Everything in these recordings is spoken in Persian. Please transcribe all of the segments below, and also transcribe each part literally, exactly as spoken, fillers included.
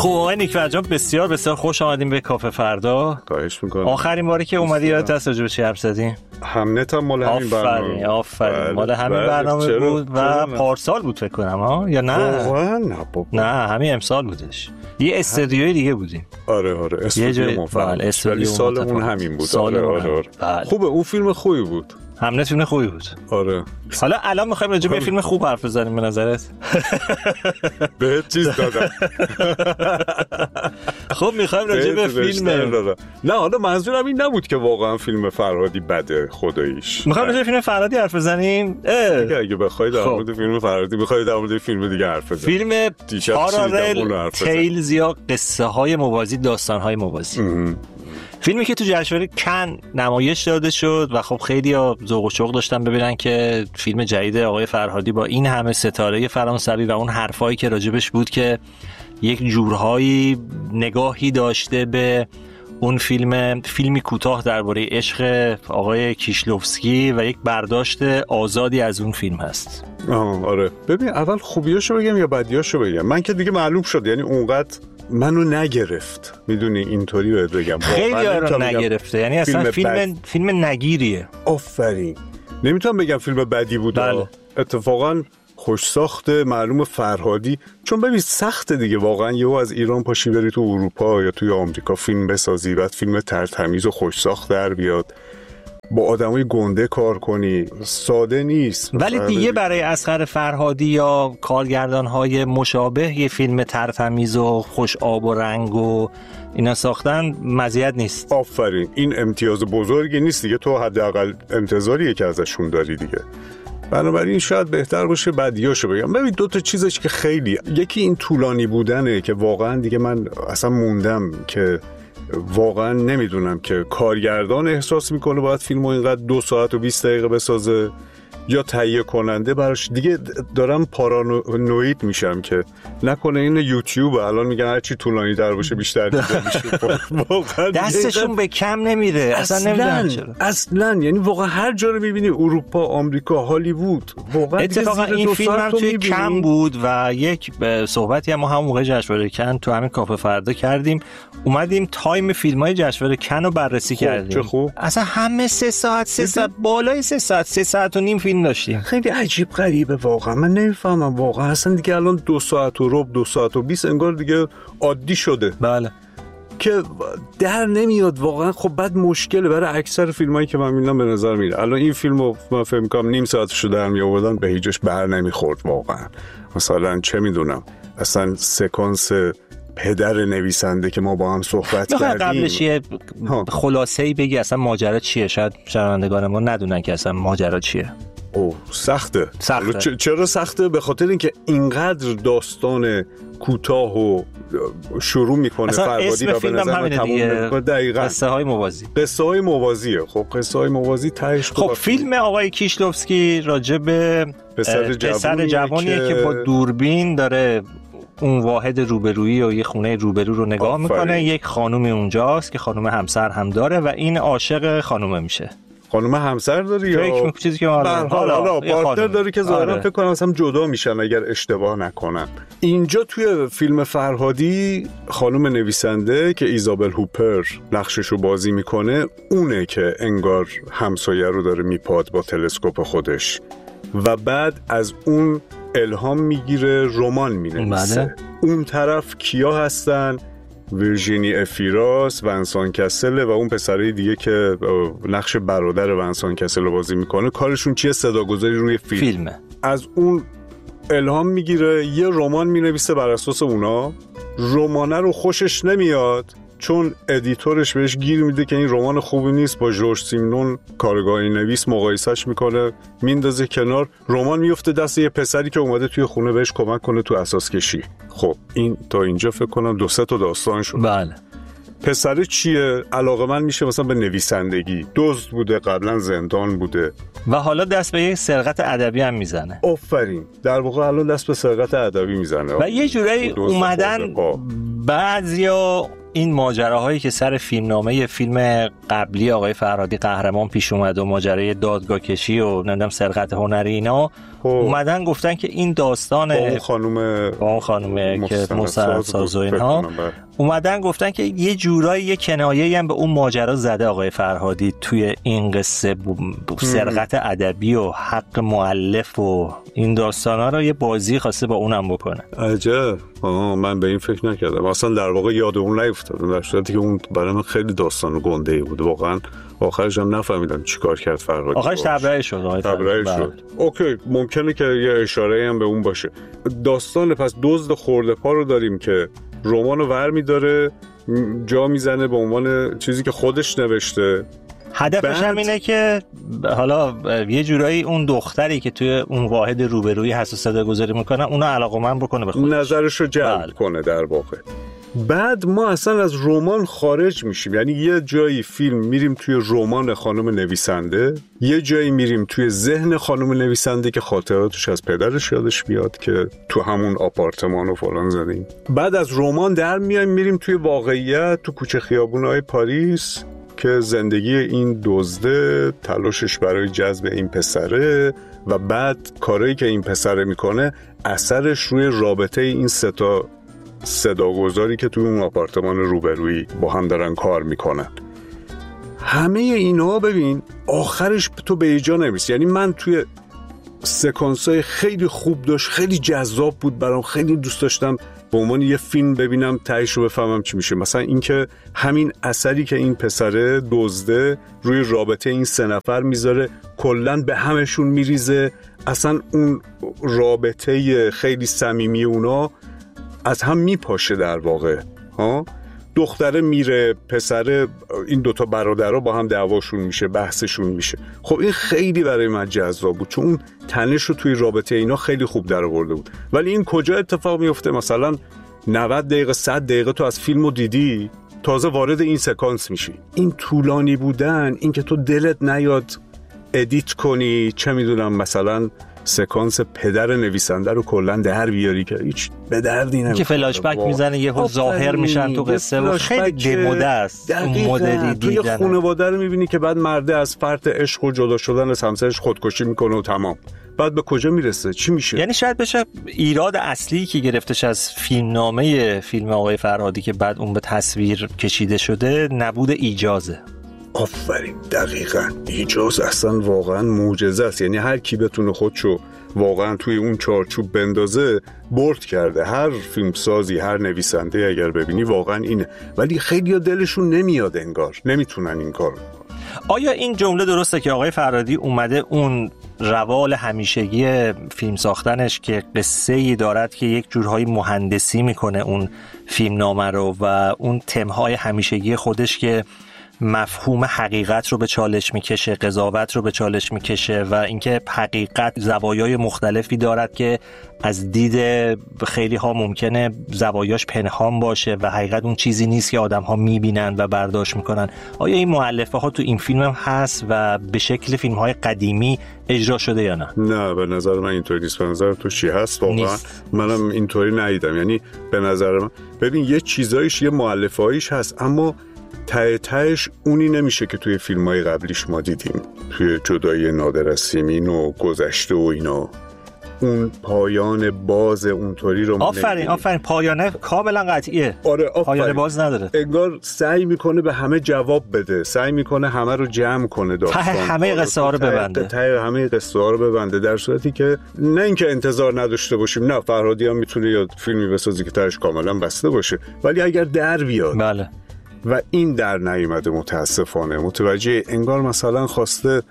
خب آقای نیک فرجام بسیار بسیار خوش آمدیم به کافه فردا. خواهش میکنم. آخرین باری که اومدی یادت هست راجع به چی حرف زدیم؟ همنت هم مال همین برنامه. آفرین آفرین مال همین برنامه بود و پارسال بود فکر کنم ها یا نه؟ واقعا نه بابا. نه همین امسال بودش. یه استودیوی دیگه بودیم. آره آره استودیو مفصل. ولی سالمون همین بود. آره آره. خوبه اون فیلم خوبی بود. همنت فیلم خوبی بود. آره. حالا الان می‌خوایم راجع به فیلم خوب حرف بزنیم به نظرت؟ بهت چیز دادم. خب می‌خوایم راجع به فیلم نه حالا منظورم این نبود که واقعا فیلم فرهادی بده خداییش. می‌خوایم راجع به فیلم فرهادی حرف بزنیم؟ اگه اگه بخوای در مورد فیلم فرهادی بخوای در مورد فیلم دیگه حرف بزنیم. فیلم پارالل تیلز یا قصه‌های موازی، داستان‌های موازی. فیلمی که تو جشنواره کن نمایش داده شد و خب خیلی‌ها ذوق و شوق داشتن ببینن که فیلم جدید آقای فرهادی با این همه ستاره فرانسوی و اون حرفایی که راجبش بود که یک جورهایی نگاهی داشته به اون فیلم فیلمی کوتاه درباره عشق آقای کیشلوفسکی و یک برداشت آزادی از اون فیلم هست. آه آره ببین اول خوبیاشو بگم یا بدیاشو بگم؟ من که دیگه معلوم شد یعنی اونقدر منو نگرفت، میدونی اینطوری بهت بگم خیلی رو نگرفته، یعنی اصلا فیلم فیلم, فیلم نگیریه. آفرین. نمیتونم بگم فیلم بدی بود. بله. اتفاقا خوش ساخته معلوم فرهادی، چون ببین سخته دیگه واقعا یهو از ایران پاشی بری تو اروپا یا توی آمریکا فیلم بسازی، بعد فیلم ترتمیز و خوش ساخت در بیاد، با آدمای گنده کار کنی، ساده نیست. ولی دیگه برای اصغر فرهادی یا کارگردان‌های مشابه یه فیلم ترتمیز و خوش آب و رنگ و اینا ساختن مزیت نیست. آفرین. این امتیاز بزرگی نیست دیگه، تو حداقل انتظاریه که ازشون داری دیگه. بنابراین شاید بهتر باشه بدیاشو بگم. ببین دو تا چیزش که خیلی، یکی این طولانی بودنه که واقعا دیگه من اصلا موندم که واقعا نمیدونم که کارگردان احساس میکنه باید فیلمو اینقدر دو ساعت و بیست دقیقه بسازه یا تهیه کننده براش. دیگه دارم پارانوید میشم که نکنه این یوتیوب الان میگن هرچی طولانی تر باشه بیشتر دیده میشه. دستشون به کم نمیره اصلا. نمیدونم چرا اصلا. یعنی واقعا هر جا رو میبینی، اروپا، آمریکا، هالیوود، واقعا اتفاقا این فیلم هم توی کم بود و یک صحبتی هم ما هم موقع جشنواره کن تو همین کافه فردا کردیم، اومدیم تایم فیلم‌های جشنواره کن رو بررسی خوب. کردیم. چه خوب. اصلا همه سه ساعت سه ساعت بالای سه ساعت سه ساعت و نیم فیلم داشتیم. خیلی عجیب غریبه واقعا. من نمیفهمم واقعا اصلا دیگه الان دو ساعت و ربع دو ساعت و بیست انگار دیگه عادی شده. بله. که در نمیاد واقعا. خب بعد مشکله برای اکثر فیلمایی که من میبینم به نظر میاد الان این فیلمو من فکر می‌کنم نیم ساعتشو در میآوردن به هیچش بر نمیخورد واقعا. مثلا چه میدونم اصلا سکانس پدر نویسنده که ما با هم صحبت کردیم قبلش یه خلاصه‌ای بگی اصلا ماجرا چیه، شاید شنوندگان ما ندونن که اصلا ماجرا چیه. او سخته. سخته. چرا سخته؟ به خاطر اینکه اینقدر داستان کوتاه و شروع میکنه فرهادی و به نظر من تموم میکنه. دقیقاً قصه های موازی. قصه های موازیه. خب قصه های موازی تهش خب فیلم آقای کیشلوفسکی راجع به پسر جوانیه, جوانیه که... که با دوربین داره اون واحد روبرویی و یه خونه روبرو رو نگاه آفرین. میکنه. یک خانومی اونجاست که خانم همسر هم داره و این عاشق خانومه میشه. خانم همسر داری یا فکر چیزی که حالا حالا پارتنر داری که ظاهرا فکر کنم اصلا جدا میشن اگر اشتباه نکنم. اینجا توی فیلم فرهادی خانم نویسنده که ایزابل هوپر نقششو بازی میکنه اونه که انگار همسایه رو داره میپاد با تلسکوپ خودش و بعد از اون الهام میگیره رمان مینویسه. اون طرف کیا هستن؟ ویرژینی افیراس، ونسان کسل و اون پسرای دیگه که نقش برادر ونسان کسل رو بازی میکنه. کارشون چیه؟ صداگذاری روی فیلم. فیلمه. از اون الهام میگیره یه رمان مینویسه بر اساس اونا. رمانه رو خوشش نمیاد چون ادیتورش بهش گیر میده که این رمان خوبی نیست، با ژورژ سیمنون کارگاهی نویس مقایسهش میکنه، میندازه کنار. رمان میفته دست یه پسری که اومده توی خونه بهش کمک کنه تو اساس کشی. خب این تا اینجا فکر کنم دو سه تا داستان شد. بله. پسر چیه؟ علاقه‌مند میشه مثلا به نویسندگی، دزد بوده، قبلا زندان بوده و حالا دست به یک سرقت ادبی هم میزنه. آفرین. در واقع الان دست به سرقت ادبی میزنه و یه جورایی اومدن بعضیا این ماجراهایی که سر فیلمنامه فیلم قبلی آقای فرهادی قهرمان پیش اومد و ماجرای دادگاه کشی و نمیدونم سرقت هنری اینا اومدن گفتن که این داستان با اون خانم با اون خانم که مستندساز و اینها اومدن گفتن که یه جورایی یه کنایه‌ای هم به اون ماجرا زده آقای فرهادی توی این قصه سرقت ادبی و حق مؤلف و این داستانا رو یه بازی خواسته با اونم بکنه. عجب. آه من به این فکر نکردم. اصلا در واقع یاد اون نیفتادم، در صورتی که اون برای من خیلی داستان گنده‌ای بود واقعا. آخرش هم نفهمیدم چیکار کرد فرهادی. آخرش تبرئه شد آقای تبرئه شد. اوکی ممکنه که یه اشاره هم به اون باشه. داستان پس دزد خورده پا رو داریم که رمانو ورمی داره جا میزنه به عنوان چیزی که خودش نوشته. هدفش هم اینه که حالا یه جورایی اون دختری که توی اون واحد روبرویی هست و صدا گذاری میکنه اونا علاقه‌مند بکنه به خودش، نظرش رو جلب بله. کنه در واقع. بعد ما اصلا از رمان خارج میشیم، یعنی یه جایی فیلم میریم توی رمان خانم نویسنده، یه جایی میریم توی ذهن خانم نویسنده که خاطراتش از پدرش یادش بیاد که تو همون آپارتمان و فلان زدیم. بعد از رمان در میایم میریم توی واقعیت، تو کوچه خیابون‌های پاریس که زندگی این دزده، تلاشش برای جذب این پسره و بعد کاری که این پسره میکنه اثرش روی رابطه این سه تا صداگذاری که توی اون آپارتمان روبرویی با هم دارن کار میکنن. همه اینا ببین آخرش تو به ایجا نمیرسی. یعنی من توی سکانسای خیلی خوب داشت، خیلی جذاب بود برام، خیلی دوست داشتم به عنوان یه فیلم ببینم تهش رو بفهمم چی میشه. مثلا اینکه همین اثری که این پسره دزده روی رابطه این سه نفر میذاره کلاً به همشون میریزه، اصلا اون رابطه خیلی صمیمی اونا از هم میپاشه در واقع. ها دختره میره، پسره، این دوتا برادرها با هم دعواشون میشه، بحثشون میشه. خب این خیلی برای من جذاب بود چون اون تنش رو توی رابطه اینا خیلی خوب در آورده بود. ولی این کجا اتفاق میفته؟ مثلا نود دقیقه صد دقیقه تو از فیلمو دیدی تازه وارد این سکانس میشی. این طولانی بودن، این که تو دلت نیاد ادیت کنی، چه میدونم مثلا سکانس پدر نویسنده رو کلا در بیاری که هیچ به دردی نمیخوره، که فلاش بک میزنه یهو ظاهر میشن تو قصه و خیلی دموده است. مدلی دیدن توی خانواده رو میبینی که بعد مرده از فرط عشق و جدا شدن از همسرش خودکشی میکنه و تمام. بعد به کجا میرسه؟ چی میشه؟ یعنی شاید بشه ایراد اصلی که گرفتش از فیلمنامه فیلم آقای فرهادی که بعد اون به تصویر کشیده شده نبود ایجازه. آفرین، دقیقاً. ایجاز اصلا واقعا معجزه است. یعنی هر کی بتونه خودشو واقعا توی اون چارچوب بندازه برد کرده. هر فیلمسازی، هر نویسنده اگر ببینی واقعا اینه، ولی خیلی‌ها دلشون نمیاد، انگار نمیتونن این کارو. آیا این جمله درسته که آقای فرهادی اومده اون روال همیشگی فیلم ساختنش که قصه‌ای دارد که یک جورهای مهندسی میکنه اون فیلمنامه رو و اون تمهای همیشگی خودش که مفهوم حقیقت رو به چالش میکشه، قضاوت رو به چالش میکشه و اینکه حقیقت زوایای مختلفی دارد که از دید خیلی ها ممکنه زوایاش پنهان باشه و حقیقت اون چیزی نیست که آدم ها میبینن و برداشت میکنن. آیا این مؤلفه ها تو این فیلم هم هست و به شکل فیلم های قدیمی اجرا شده یا نه؟ نه، به نظر من اینطوری نیست. به نظر تو چی هست واقعا؟ منم اینطوری ندیدم. یعنی به نظر من ببین یه چیزایش، یه مؤلفه هایش هست، اما ته تهش اونی نمیشه که توی فیلم‌های قبلیش ما دیدیم، توی جدایی نادر از سیمین و گذشته و اینا. اون پایان باز اونطوری رو آفرین آفرین پایانه کاملا قطعیه. آره آفرین. پایان باز نداره. انگار سعی میکنه به همه جواب بده، سعی میکنه همه رو جمع کنه، داستان ته همه قصه ها رو ببنده، ته همه قصه ها رو ببنده، در صورتی که نه اینکه انتظار نداشته باشیم، نه فرهادی هم میتونه یا فیلمی بسازه که تهش کاملا بسته باشه، ولی اگر در بیاد. بله. و این در نیامده متاسفانه. متوجه انگار مثلا خواسته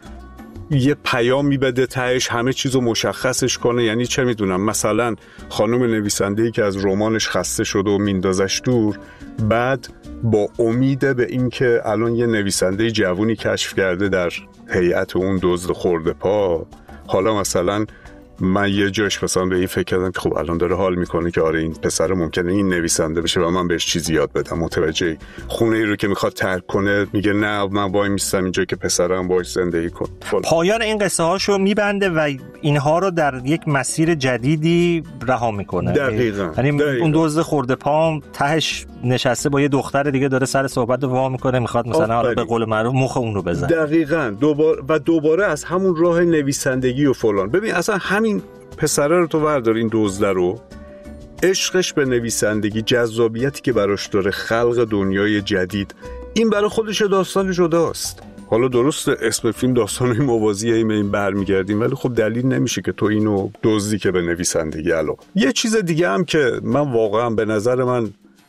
یه پیامی بده تهش همه چیزو مشخصش کنه. یعنی چه میدونم مثلا خانم نویسنده‌ای که از رمانش خسته شده و میندازش دور، بعد با امید به این که الان یه نویسنده جوونی کشف کرده در هیئت اون دزد خورده پا، حالا مثلا من یه جاش مثلا به این فکر کردم که خب الان داره حال میکنه که آره این پسر ممکنه این نویسنده بشه و من بهش چیزی یاد بدم. متوجه خونه ای رو که میخواد ترک کنه میگه نه من وای میستم اینجا که پسرم باهاش زندگی کنه. پایان این قصه هاشو میبنده و اینها رو در یک مسیر جدیدی رها میکنه. دقیقاً. یعنی اون دزد خورده پام تهش نشسته با یه دختر دیگه داره سر صحبت رو وا میکنه، میخواد مثلا حالا به قول معروف مخ اون رو بزنه. دقیقاً. دوباره و دوباره از همون راه نویسندگی و فلان. ببین اصلا همین پسره رو تو وردار، این دزد رو، عشقش به نویسندگی، جذابیتی که براش داره، خلق دنیای جدید، این برای خودش داستان جداست. حالا درسته اسم فیلم داستان‌های موازیه این این برمیگردیم، ولی خب دلیل نمیشه که تو اینو دزدی که به نویسندگی علاقه. یه چیز دیگه هم که من واقعا به نظر من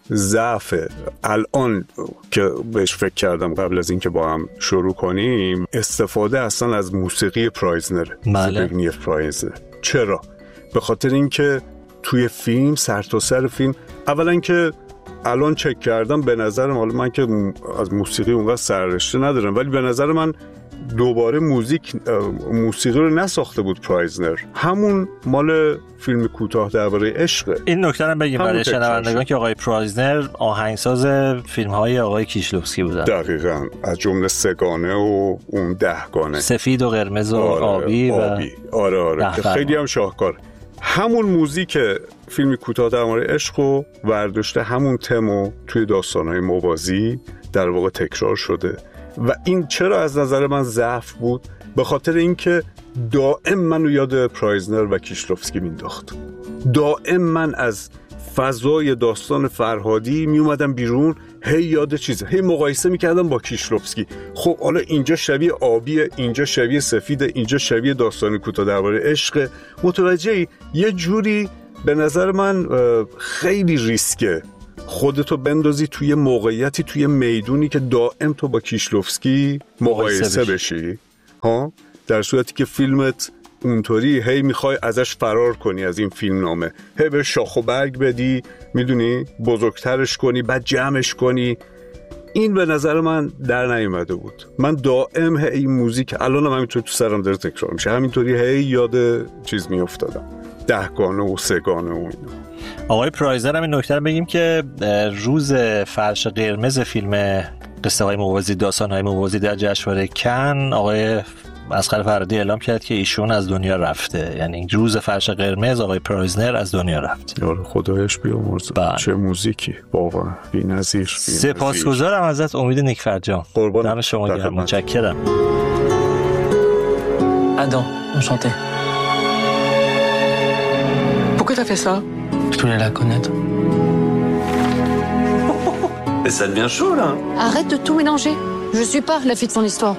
ضعفه الان که بهش فکر کردم قبل از اینکه با هم شروع کنیم، استفاده اصلا از موسیقی پرایزنر. بله. پرایزنر. چرا؟ به خاطر اینکه توی فیلم سر تا سر فیلم اولا که الان چک کردم به نظرم، حالا من که از موسیقی اونقدر سررشته ندارم، ولی به نظر من دوباره موزیک موسیقی رو نساخته بود پرایزنر، همون مال فیلم کوتاه درباره عشق. این نکته رو بگیم برای شنوندگان که آقای پرایزنر آهنگساز فیلم‌های آقای کیشلوفسکی بودن. دقیقاً. از جمله سگانه و اون دهگانه، سفید و قرمز و آره، آبی و آبی. آره آره که خیلی هم شاهکار. همون موزیک فیلم کوتاه درباره عشق و ورداشته همون تمو توی داستان‌های موازی در واقع تکرار شده. و این چرا از نظر من ضعف بود؟ به خاطر اینکه دائم منو یاد پرایزنر و کیشلوفسکی مینداخت. دائم من از فضای داستان فرهادی می اومدم بیرون، هی یاد چیزه، هی مقایسه میکردم با کیشلوفسکی. خب حالا اینجا شبیه آبیه، اینجا شبیه سفیده، اینجا شبیه داستان کوتاه درباره عشق. متوجهی؟ یه جوری به نظر من خیلی ریسکه خودتو بندازی توی موقعیتی، توی میدونی که دائم تو با کیشلوفسکی مقایسه بشی ها، در صورتی که فیلمت اونطوری هی میخوای ازش فرار کنی، از این فیلم نامه هی به شاخ و برگ بدی، میدونی، بزرگترش کنی بعد جمعش کنی. این به نظر من در نیومده بود. من دائم هی این موزیک الانم همینطور تو سرم داره تکرار میشه، همینطوری هی یاد چیز میافتادم، دهگانه و سگانه و اینا. آقای پرایزنر هم این نکته رو بگیم که روز فرش قرمز فیلم قصه های موازی، داستان های موازی در جشنواره کن، آقای اصغر فرهادی اعلام کرد که ایشون از دنیا رفته. یعنی روز فرش قرمز آقای پرایزنر از دنیا رفت. یار خدایش بیامرزه. چه موزیکی واقعا بی‌نظیر. سپاسگزارم ازت امید نیکفر جان. قربان دم شما گرم. متشکرم. Adam, enchanté. Pourquoi t'as fait ça? Je voulais la connaître. Et ça devient chaud là. Arrête de tout mélanger. Je suis pas la fille de son histoire.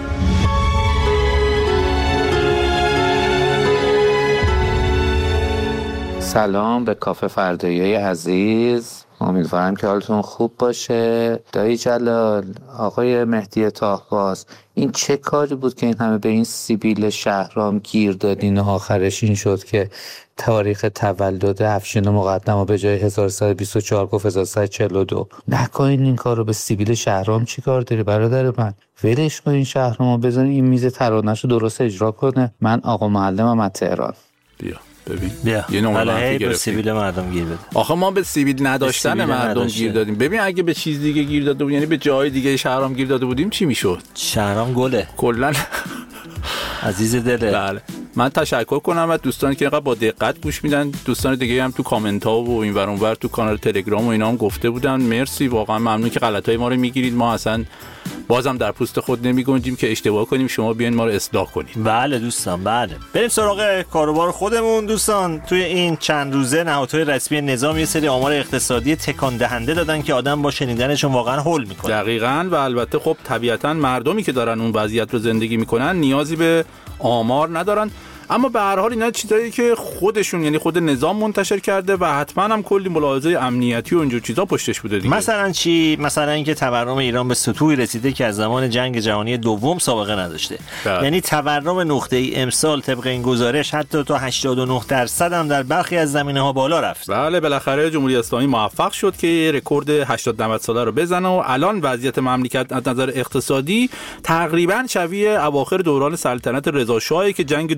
سلام به کافه فردایی عزیز، امیدوارم که حالتون خوب باشه. دایی جلال، آقای مهدی طاهباز، این چه کاری بود که این همه به این سیبیل شهرام گیر دادین و آخرش این شد که تاریخ تولد افشین مقدم و به جای هزار و سیصد و بیست و چهار گفت هزار و سیصد و چهل و دو. نکنین این کار رو. به سیبیل شهرام چی کار داری برادر من؟ ولش کن این شهرام رو، بزن این میز ترانه‌شو درست اجرا کنه. من آقا معلمم از تهران. بیا ببین بیا. یه نمره منفی گرفتیم. به سیبیل مردم گیر بده. آخه ما به سیبیل نداشتن سیبیل مردم نداشته. گیر دادیم. ببین اگه به چیز دیگه گیر داده بود، یعنی به جای دیگه شهرام گیر داده بودیم چی میشد؟ شهرام گله کلا عزیز دله. بله. من تشکر کنم از دوستانی که اینقدر با دقت گوش میدن. دوستان دیگه هم تو کامنت ها و این ور اون ور تو کانال تلگرام و اینا هم گفته بودن. مرسی، واقعا ممنون که غلطای ما رو میگیرید. ما اصلا بازم در پوست خود نمیگنجیم که اشتباه کنیم، شما بیاین ما رو اصلاح کنید. بله دوستان، بله. بریم سراغ کاروبار خودمون. دوستان توی این چند روزه نهادهای رسمی نظام یه سری آمار اقتصادی تکان دهنده دادن که آدم با شنیدنشون واقعا هول میکنه. دقیقاً. و البته خب طبیعتاً مردمی که دارن اون وضعیت رو زندگی میکنن نیازی به آمار ندارن، اما به هر حال اینا چیزایی که خودشون، یعنی خود نظام منتشر کرده و حتما هم کلی ملاحظه امنیتی و اینجور چیزا پشتش بوده دیگه. مثلا چی؟ مثلا اینکه تورم ایران به سطوحی رسیده که از زمان جنگ جهانی دوم سابقه نداشته. بله. یعنی تورم نقطه‌ای امسال طبق این گزارش حتی تا هشتاد و نه درصد هم در برخی از زمینه‌ها بالا رفت. بله، بالاخره جمهوری اسلامی موفق شد که رکورد هشتاد نود ساله رو بزنه و الان وضعیت مملکت از نظر اقتصادی تقریبا شبیه اواخر دوران سلطنت رضا شاه که جنگ دوم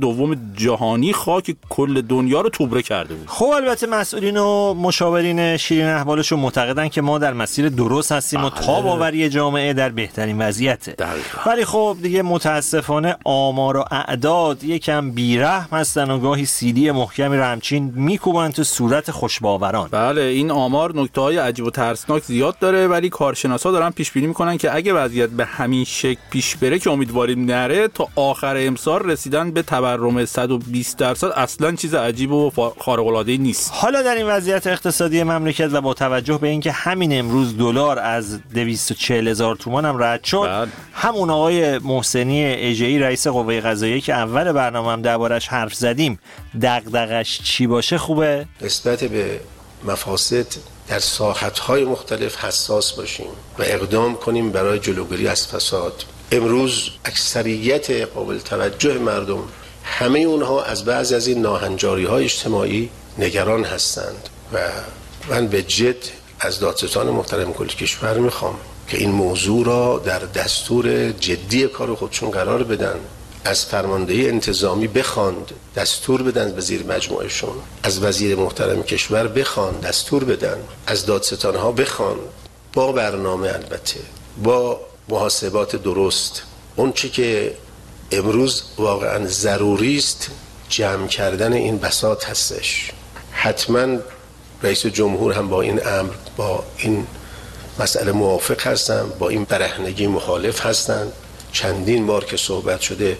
جهانی خاک کل دنیا رو توبره کرده بود. خب البته مسئولین و مشاورین شیرین احوالشون معتقدن که ما در مسیر درست هستیم بله. و تاب‌آوری جامعه در بهترین وضعیته. ولی خب دیگه متاسفانه آمار و اعداد یکم بیرحم هستن و گاهی سیدی محکمی رو همچین میکوبن تو صورت خوشباوران. بله این آمار نکته‌های عجیب و ترسناک زیاد داره، ولی کارشناسا دارن پیش بینی میکنن که اگه وضعیت به همین شکل پیش بره که امیدواریم نره، تا آخر امسال رسیدن به تورم صد و بیست درصد اصلا چیز عجیب و خارق العاده نیست. حالا در این وضعیت اقتصادی مملکت و با توجه به اینکه همین امروز دلار از دویست و چهل هزار تومان هم رد شد، بعد. همون آقای محسنی اژه‌ای رئیس قوه قضاییه که اول برنامه هم دربارش حرف زدیم، دغدغش چی باشه خوبه؟ نسبت به مفاسد در ساحت‌های مختلف حساس باشیم و اقدام کنیم برای جلوگیری از فساد. امروز اکثریت قابل توجه مردم، همه اونها از بعضی از این ناهنجاری‌های اجتماعی نگران هستند و من به جد از دادستان محترم کل کشور میخوام که این موضوع را در دستور جدی کار خودشون قرار بدن، از فرماندهی انتظامی بخواند دستور بدن به زیر مجموعهشون، از وزیر محترم کشور بخواند دستور بدن، از دادستانها بخواند با برنامه، البته با محاسبات درست. اون چی که امروز واقعا ضروری است جمع کردن این بساط هستش. حتما رئیس جمهور هم با این امر، با این مسئله موافق هستن، با این برهنگی مخالف هستن. چندین بار که صحبت شده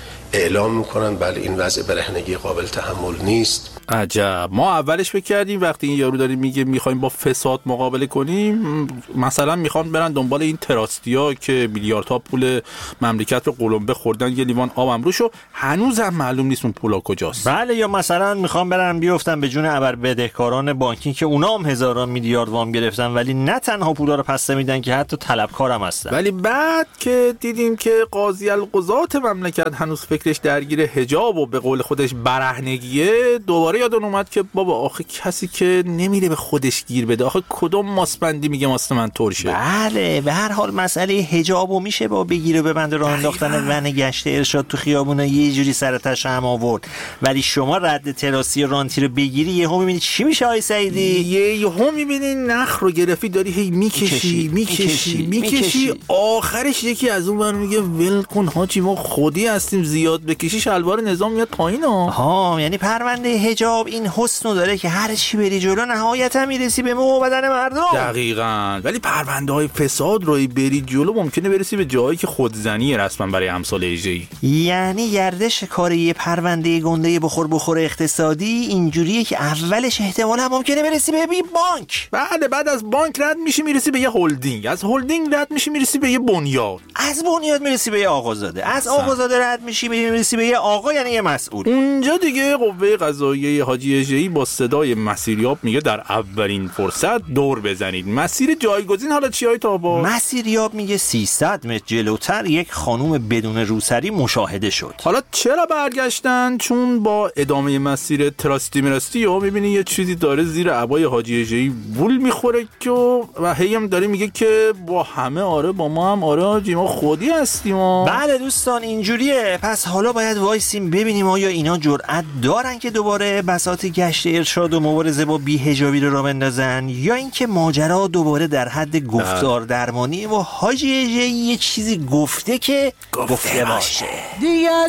اعلام میکنن بله این وضع برهنگی قابل تحمل نیست. عجب، ما اولش فکر کردیم وقتی این یارو داره میگه میخوایم با فساد مقابله کنیم، مثلا میخوان برن دنبال این تراستیا که میلیاردها پول مملکت رو قلمبه خوردن یه لیوان آبم روشو، هنوز هم معلوم نیست اون پولا کجاست. بله، یا مثلا میخوان برن بیفتن به جون ابر بدهکاران بانکی که اونا هم هزاران میلیارد وام گرفتن ولی نه تنها پولا رو پس نمیدن که حتی طلبکارم هستن. ولی بعد که دیدیم که قاضی القضات مملکت هنوز فکرش درگیر حجاب و به قول خودش برهنگیه، دوباره یادم اومد که بابا آخه کسی که نمیره به خودش گیر بده، آخه کدوم ماسپندی میگه ماست من ترشه. بله به هر حال مسئله حجابو میشه با بگیره به بند راه انداختن ون گشت ارشاد تو خیابونا یه جوری سر تش هم آورد، ولی شما رد تراسی رانتی رو بگیری یهو میبینی چی میشه آی سعیدی؟ یهو میبینی نخ رو گرفتی داری هی میکشی میکشی میکشی، آخرش یکی از اون برام میگه ول کن حاجی ما خودی هستیم، زیاد بکشی شلوار نظام میاد پایینا. ها یعنی پرونده حجاب این حسنو داره که هر چی بری جلو نهایتا میرسی به مو بدن مردم. دقیقاً، ولی پرونده های فساد روی بری جلو ممکنه برسی به جایی که خودزنی رسما برای امثال اژه‌ای. یعنی گردش کاری یه پرونده گنده بخور بخور اقتصادی اینجوریه که اولش احتمالاً ممکنه برسی به بی بانک. بعد بعد از بانک رد میشی میرسی به یه هلدینگ، از هلدینگ رد میشی میرسی به یه بنیاد، از بنیاد میرسی به یه آقازاده، از آقازاده رد میشی میرسی به یه آقا یعنی یه مسئول. اونجا دیگه قوه قضاییه حاجی اژه‌ای با صدای مسیریاب میگه در اولین فرصت دور بزنید. مسیر جایگزین حالا چیای تابا؟ مسیریاب میگه سیصد متر جلوتر یک خانوم بدون روسری مشاهده شد. حالا چرا برگشتن؟ چون با ادامه مسیر تراستی مراستی ها میبینی یه چیزی داره زیر عبای حاجی اژه‌ای وول میخوره که و هیم داره میگه که با همه آره با ما هم آره حاجی ما خودی هستیم ها. بله دوستان اینجوریه. پس حالا باید وایسیم ببینیم آیا اینا جرأت دارن که دوباره بساط گشت ارشاد و مبارزه با بی‌حجابی رو راه بندازن، یا اینکه ماجرا دوباره در حد گفتار درمانی و حاجی اژه‌ای یه چیزی گفته که گفته, گفته باشه دیگه.